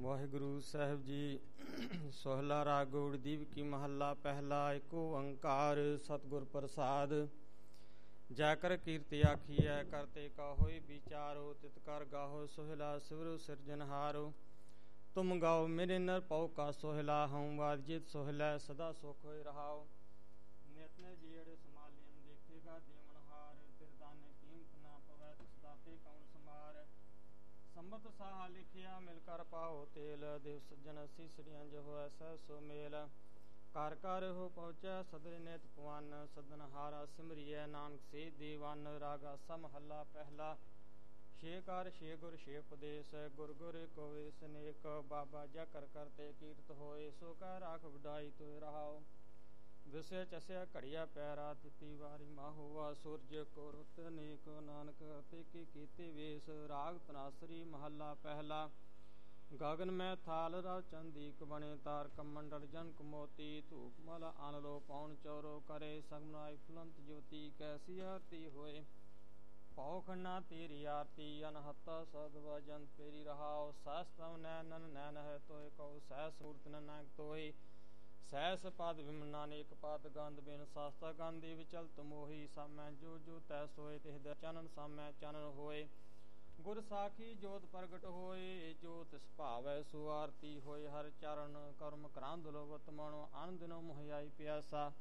ਵਾਹਿਗੁਰੂ ਸਾਹਿਬ ਜੀ। ਸੋਹਲਾ ਰਾਗ ਗੌੜਦੀਪ ਕੀ ਮਹੱਲਾ ਪਹਿਲਾ। ਏਕ ਓੰਕਾਰ ਸਤਿਗੁਰ ਪ੍ਰਸਾਦ। ਜੈ ਕਰ ਕੀਰਤਿ ਆਖੀਐ ਕਰਤੇ ਕਾ ਹੋਇ ਵਿਚਾਰੋ। ਤਿਤ ਕਰ ਗਾਹੋ ਸੋਹਿਲਾ ਸਿਵਰੁ ਸਿਰਜਨਹਾਰੋ। ਤੁਮ ਗਾਓ ਮੇਰੇ ਨਰ ਪਉ ਕਾ ਸੋਹਿਲਾ। ਹਉ ਵਾਜਿਤ ਸੋਹਿਲਾ ਸਦਾ ਸੁਖ ਹੋਇ ਰਹਾਓ। ਨਿਤ ਨੇ ਜੀੜ ਸਮਾਲਿਨ ਦੇਖੇਗਾ ਦੇਵਨਹਾਰ। ਤਿਰ ਦਾਨੇ ਕੀਮਤ ਨਾ ਪਵੈ ਤਿਸ ਦਾਤੇ ਕਉਣ ਸਮਾਰ। ਸੰਬਤ ਸਾਹਾ ਲਿਖਿਆ ਮਿਲ ਕਰ ਪਾਓ ਤੇਲ। ਦੇਵ ਸੱਜਣ ਸੀਸੜੀ ਅੰਜ ਹੋਇ ਸਹਿ ਸੋ ਮੇਲ। ਘਰ ਘਰ ਹੋ ਪਹੁੰਚੈ ਸਦਰੇ ਨੇਤ ਪਵਨ। ਸਦਨ ਹਾਰਾ ਸਿਮਰਿਐ ਨਾਨਕ ਸੇ ਦੀਵਾਨ। ਰਾਗਾ ਸਾ ਮਹੱਲਾ ਪਹਿਲਾ। ਛੇ ਕਾਰ ਛੇ ਗੁਰ ਛੇ ਉਪਦੇਸ਼। ਗੁਰ ਗੁਰ ਕੋ ਵੇਸ ਨੇਕ। ਬਾਬਾ ਜਾ ਕਰ ਕਰਤੇ ਕੀਰਤ ਹੋਏ। ਸੋ ਕਹਿ ਰਾਖ ਵਡਾਈ ਤੋਇ ਰਹਾਓ। ਵਿਸੇ ਚਸਿਆ ਘੜੀਆ ਪੈਰਾ ਤਿਤੀ ਵਾਰੀ ਮਾਹੁਆ। ਸੂਰਜ ਕੋ ਰੁੱਤ ਅਨੇਕ ਨਾਨਕ ਅਤੇ ਕੀ ਕੀਤੇ ਵੇਸ। ਰਾਗ ਤਨਾਸਰੀ ਮਹੱਲਾ ਪਹਿਲਾ। ਗਗਨ ਮੈਂ ਥਾਲ ਰਵ ਚੰਦੀਕ ਬਣੇ। ਤਾਰ ਕਮੰਡਲ ਜਨਕ ਮੋਤੀ। ਧੂਪ ਮਲ ਅਨ ਲੋ ਪਉਣ ਚੌਰੋ ਕਰੇ। ਸਗਨਾਈ ਫੁਲੰਤ ਜੋਤੀ ਕੈਸੀ ਆਰਤੀ ਹੋਏ। ਭਉ ਖੰਨਾ ਤੇਰੀ ਆਰਤੀ ਅਨਹਤਾ ਸਦ ਵਜਨ ਤੇਰੀ ਰਹਾਓ। ਸਹਸ ਤਵ ਨੈਨਨ ਨੈਨ ਹੈ ਤੋਏ ਕਉ। ਸਹਸ ਮੂਰਤ ਨਾਨਕ ਤੋਏ। ਸਹਿਸ ਪਦ ਵਿਮ ਨਾਨਕ ਪਦ ਗੰਧ ਬਿਨ ਸਾਸਤਾ ਗੰਧੀ ਵਿਚਲਤ ਮੋਹੀ। ਸਾਮੈ ਜੋ ਜੋ ਤੈ ਸੋਏ ਤਿਹ ਦਰ ਚਾਨਣ ਸਾਮੈ ਚਾਨਣ ਹੋਏ। ਗੁਰ ਸਾਖੀ ਜੋਤ ਪ੍ਰਗਟ ਹੋਏ। ਜੋ ਤਿਸ ਭਾਵੈ ਸੋ ਆਰਤੀ ਹੋਏ। ਹਰ ਚਰਨ ਕਰਮ ਕਰਾਂਦ ਲੋਵਤ ਮਨੋ। ਆਨੰਦ ਦਿਨੋ ਮੋਹਿਆਈ ਪਿਆਸਾ।